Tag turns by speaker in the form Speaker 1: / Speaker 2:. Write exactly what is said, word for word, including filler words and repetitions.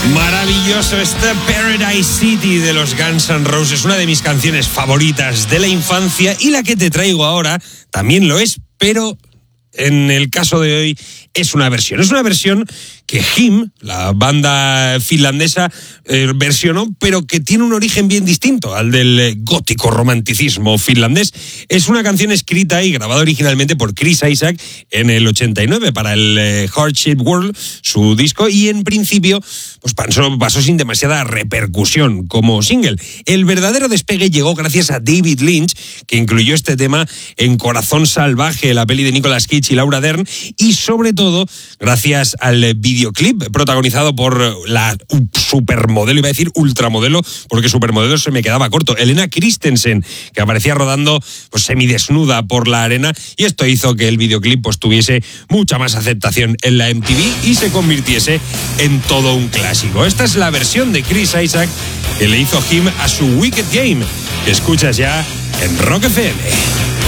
Speaker 1: Maravilloso este Paradise City de los Guns N' Roses, una de mis canciones favoritas de la infancia, y la que te traigo ahora también lo es, pero en el caso de hoy es una versión. Es una versión que Him, la banda finlandesa, eh, versionó, pero que tiene un origen bien distinto al del gótico romanticismo finlandés. Es una canción escrita y grabada originalmente por Chris Isaak en el ochenta y nueve para el eh, Heart Shaped World, su disco, y en principio pues pasó, pasó sin demasiada repercusión como single. El verdadero despegue llegó gracias a David Lynch, que incluyó este tema en Corazón Salvaje, la peli de Nicolas Cage y Laura Dern, y sobre todo gracias al videoclip protagonizado por la supermodelo, iba a decir ultramodelo, porque supermodelo se me quedaba corto, Helena Christensen, que aparecía rodando pues, semidesnuda por la arena, y esto hizo que el videoclip pues, tuviese mucha más aceptación en la M T V y se convirtiese en todo un clásico. Esta es la versión de Chris Isaak que le hizo Him a su Wicked Game, que escuchas ya en Rock F M.